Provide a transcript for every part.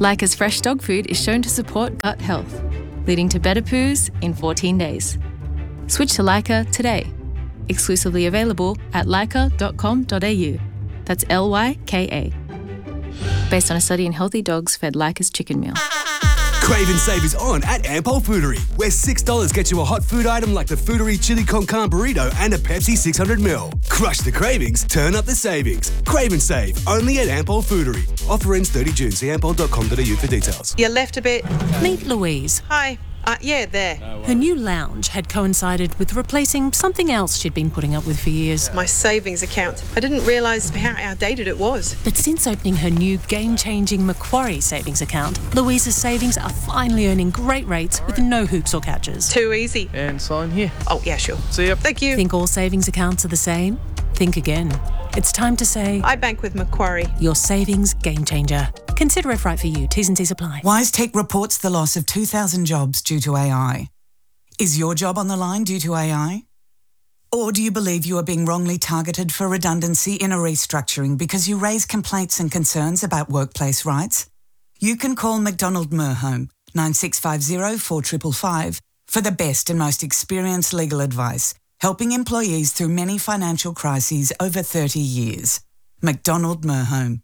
Leica's fresh dog food is shown to support gut health, leading to better poos in 14 days. Switch to Leica today. Exclusively available at leica.com.au. That's Lyka. Based on a study in healthy dogs fed Leica's chicken meal. Crave and save is on at Ampol Foodery, where $6 gets you a hot food item like the Foodery Chili Con Carne Burrito and a Pepsi 600ml. Crush the cravings, turn up the savings. Crave and save, only at Ampol Foodery. Offer ends 30 June. See ampol.com.au for details. You left a bit. Meet Louise. Hi. Yeah, there. Her new lounge had coincided with replacing something else she'd been putting up with for years. My savings account. I didn't realise how outdated it was. But since opening her new game-changing Macquarie savings account, Louise's savings are finally earning great rates with no hoops or catches. Too easy. And sign here. Oh, yeah, sure. See ya. Thank you. Think all savings accounts are the same? Think again. It's time to say... I bank with Macquarie. Your savings game changer. Consider if right for you. T's and C's apply. WiseTech reports the loss of 2,000 jobs due to AI. Is your job on the line due to AI? Or do you believe you are being wrongly targeted for redundancy in a restructuring because you raise complaints and concerns about workplace rights? You can call McDonald Merhome 9650 4555 for the best and most experienced legal advice, helping employees through many financial crises over 30 years. McDonald Merhome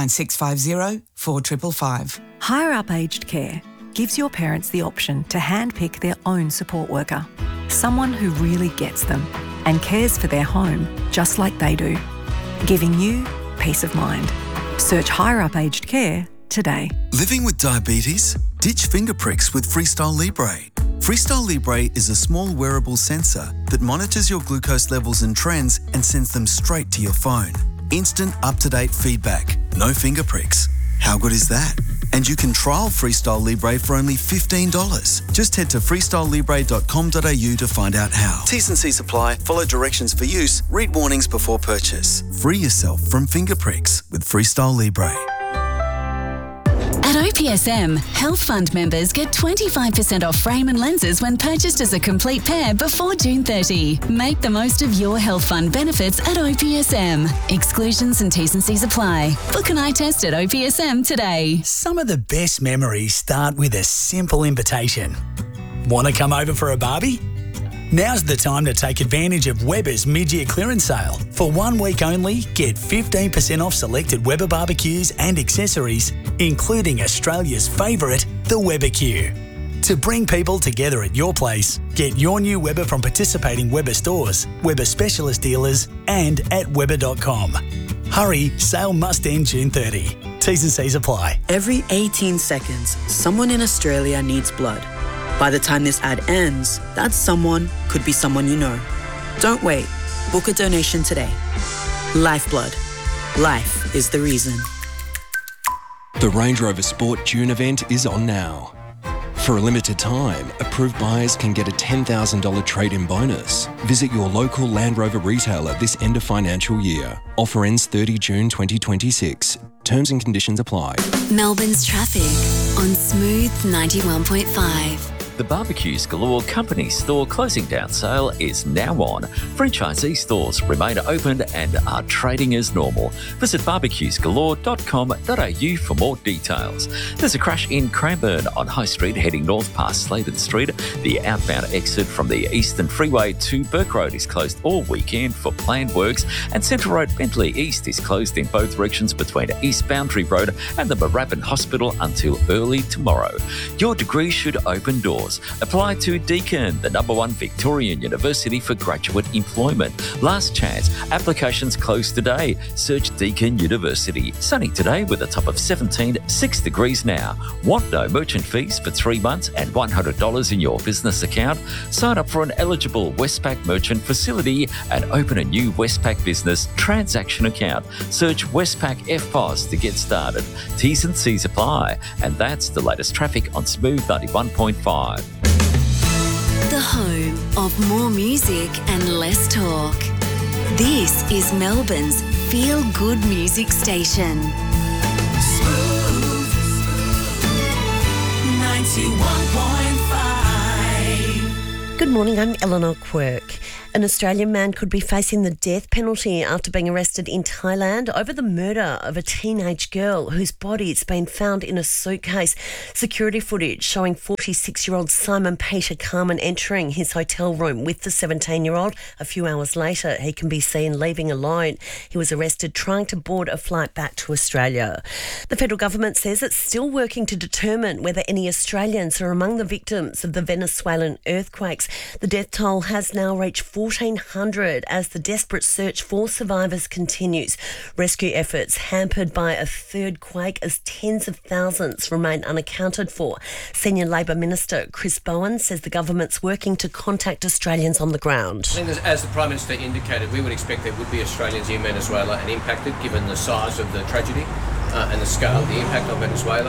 9650 4555. Hire Up Aged Care gives your parents the option to handpick their own support worker, someone who really gets them and cares for their home just like they do, giving you peace of mind. Search Hire Up Aged Care today. Living with diabetes? Ditch finger pricks with Freestyle Libre. Freestyle Libre is a small wearable sensor that monitors your glucose levels and trends and sends them straight to your phone. Instant up-to-date feedback. No finger pricks. How good is that? And you can trial Freestyle Libre for only $15. Just head to freestylelibre.com.au to find out how. T's and C's apply. Follow directions for use. Read warnings before purchase. Free yourself from finger pricks with Freestyle Libre. At OPSM, Health Fund members get 25% off frame and lenses when purchased as a complete pair before June 30. Make the most of your Health Fund benefits at OPSM. Exclusions and T's and C's apply. Book an eye test at OPSM today. Some of the best memories start with a simple invitation. Want to come over for a barbie? Now's the time to take advantage of Weber's mid-year clearance sale. For 1 week only, get 15% off selected Weber barbecues and accessories, including Australia's favourite, the Weberque. To bring people together at your place, get your new Weber from participating Weber stores, Weber specialist dealers, and at Weber.com. Hurry, sale must end June 30. T's and C's apply. Every 18 seconds, someone in Australia needs blood. By the time this ad ends, that someone could be someone you know. Don't wait. Book a donation today. Lifeblood. Life is the reason. The Range Rover Sport June event is on now. For a limited time, approved buyers can get a $10,000 trade-in bonus. Visit your local Land Rover retailer this end of financial year. Offer ends 30 June 2026. Terms and conditions apply. Melbourne's traffic on Smooth 91.5. The Barbecues Galore Company store closing down sale is now on. Franchisee stores remain open and are trading as normal. Visit barbecuesgalore.com.au for more details. There's a crash in Cranbourne on High Street heading north past Sladen Street. The outbound exit from the Eastern Freeway to Burke Road is closed all weekend for planned works, and Central Road Bentley East is closed in both directions between East Boundary Road and the Moorabbin Hospital until early tomorrow. Your degree should open doors. Apply to Deakin, the #1 Victorian university for graduate employment. Last chance. Applications close today. Search Deakin University. Sunny today with a top of 17, 6 degrees now. Want no merchant fees for 3 months and $100 in your business account? Sign up for an eligible Westpac merchant facility and open a new Westpac business transaction account. Search Westpac FPOS to get started. T's and C's apply. And that's the latest traffic on Smooth 91.5. The home of more music and less talk. This is Melbourne's feel-good music station. Smooth 91.5. Good morning, I'm Eleanor Quirk. An Australian man could be facing the death penalty after being arrested in Thailand over the murder of a teenage girl whose body has been found in a suitcase. Security footage showing 46-year-old Simon Peter Carmen entering his hotel room with the 17-year-old. A few hours later, he can be seen leaving alone. He was arrested trying to board a flight back to Australia. The federal government says it's still working to determine whether any Australians are among the victims of the Venezuelan earthquakes. The death toll has now reached 1,400 as the desperate search for survivors continues. Rescue efforts hampered by a third quake as tens of thousands remain unaccounted for. Senior Labor Minister Chris Bowen says the government's working to contact Australians on the ground. I think as the Prime Minister indicated, we would expect there would be Australians in Venezuela and impacted given the size of the tragedy and the scale of the impact on Venezuela.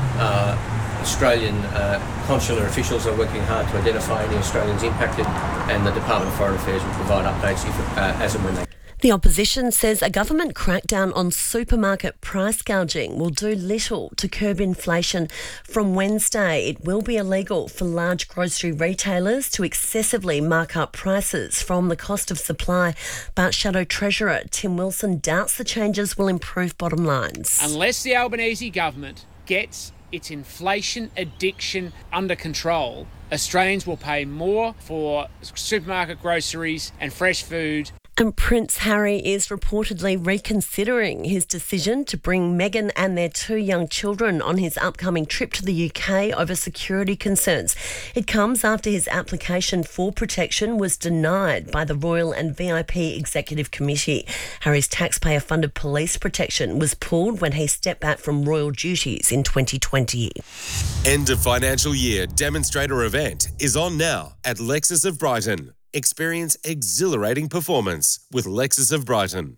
Australian consular officials are working hard to identify any Australians impacted, and the Department of Foreign Affairs will provide updates as and when they. The opposition says a government crackdown on supermarket price gouging will do little to curb inflation. From Wednesday, it will be illegal for large grocery retailers to excessively mark up prices from the cost of supply. But Shadow Treasurer Tim Wilson doubts the changes will improve bottom lines. Unless the Albanese government gets its inflation addiction under control, Australians will pay more for supermarket groceries and fresh food. And Prince Harry is reportedly reconsidering his decision to bring Meghan and their 2 young children on his upcoming trip to the UK over security concerns. It comes after his application for protection was denied by the Royal and VIP Executive Committee. Harry's taxpayer-funded police protection was pulled when he stepped back from royal duties in 2020. End of financial year demonstrator event is on now at Lexus of Brighton. Experience exhilarating performance with Lexus of Brighton.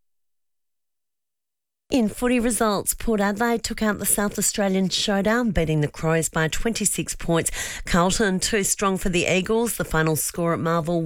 In footy results, Port Adelaide took out the South Australian Showdown, beating the Crows by 26 points. Carlton too strong for the Eagles. The final score at Marvel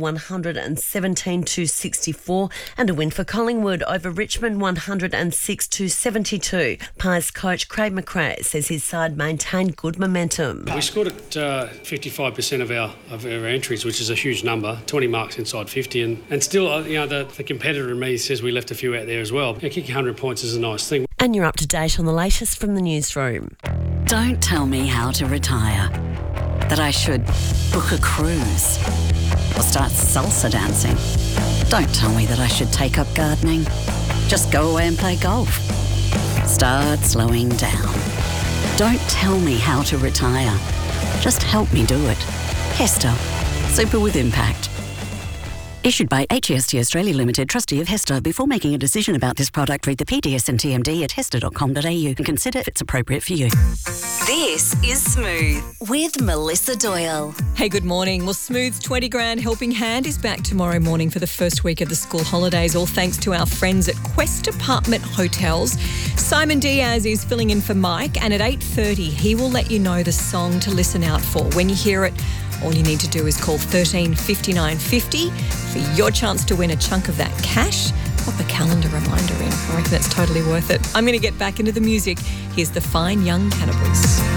117-64, and a win for Collingwood over Richmond 106-72. Pies coach Craig McRae says his side maintained good momentum. We scored at 55% of our entries, which is a huge number. 20 marks inside 50, and still, the competitor in me says we left a few out there as well. Kicking 100 points is a nice thing. And you're up to date on the latest from the newsroom. Don't tell me how to retire. That I should book a cruise or start salsa dancing. Don't tell me that I should take up gardening. Just go away and play golf. Start slowing down. Don't tell me how to retire. Just help me do it. Hester. Super with impact. Issued by HEST Australia Limited, trustee of Hester. Before making a decision about this product, read the PDS and TMD at hester.com.au and consider if it's appropriate for you. This is Smooth with Melissa Doyle. Hey, good morning. Well, Smooth's 20 Grand Helping Hand is back tomorrow morning for the first week of the school holidays, all thanks to our friends at Quest Apartment Hotels. Simon Diaz is filling in for Mike, and at 8:30 he will let you know the song to listen out for. When you hear it, all you need to do is call 13 59 50 for your chance to win a chunk of that cash. Pop a calendar reminder in. I reckon that's totally worth it. I'm going to get back into the music. Here's the Fine Young Cannibals.